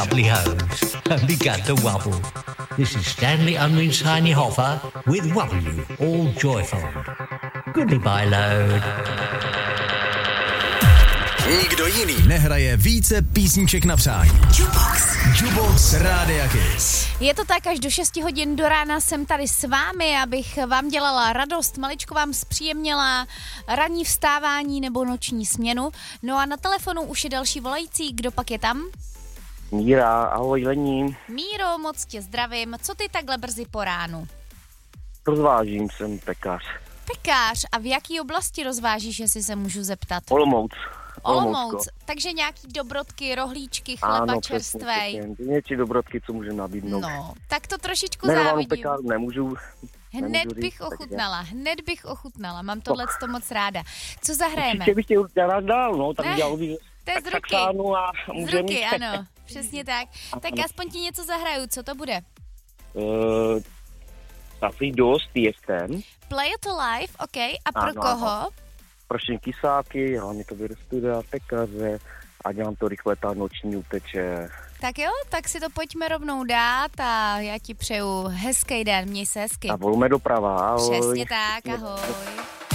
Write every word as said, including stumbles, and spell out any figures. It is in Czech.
Lovely hoes began to wobble. This is Stanley Unwin's Tiny Hoffer with W, all joyful. Goodbye, load. Nikdo jiný nehraje více písniček na přání. Jukebox. Jukebox Rádia Kiss. Je to tak, až do šesti hodin do rána jsem tady s vámi, abych vám dělala radost, maličko vám zpříjemnila ranní vstávání nebo noční směnu. No a na telefonu už je další volající, kdo pak je tam? Míra, ahoj Lení. Míro, moc tě zdravím. Co ty takhle brzy po ránu? Rozvážím, jsem pekař. Pekář. A v jaký oblasti rozvážíš, jestli se můžu zeptat? Olomouc. Olomouc. Takže nějaký dobrotky, rohlíčky, chleba ano, čerstvej. Ano, přesně. Něčí dobrotky, co můžu nabídnout. No, tak to trošičku Jmenovanou závidím. pekárnu nemůžu. Hned nemůžu bych říct, ochutnala, hned bych ochutnala. Mám tohle to moc ráda. Co zahrajeme? Určitě bych tě rád dál, no, tak Ne, udělal bych to je z ruky. a Z můžeme ruky, mít. ano, přesně tak. Tak aspoň ti něco zahraju, co to bude? Uh, asi dost je ten. Play it alive, OK. A pro Ano, koho? ano. Prosím kysáky, hlavně to do studia, pekaře a dělám to rychle, ta noční uteče. Tak jo, tak si to pojďme rovnou dát a já ti přeju hezký den, měj se hezky. A volme doprava, ahoj. Přesně tak, ahoj.